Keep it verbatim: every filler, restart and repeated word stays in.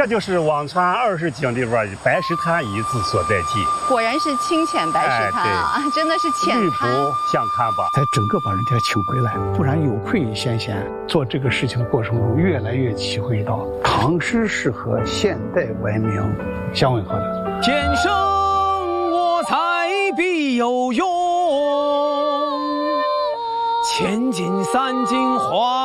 这就是辋川二十景里边白石滩一字所在地。 果然是清浅白石滩啊，哎、真的是浅绿滩。 不相看吧？ 才整个把人家请回来，不然有愧于先贤。做这个事情的过程中，越来越体会到唐诗是和现代文明相吻合的。 今生我材必有用，千金散尽花。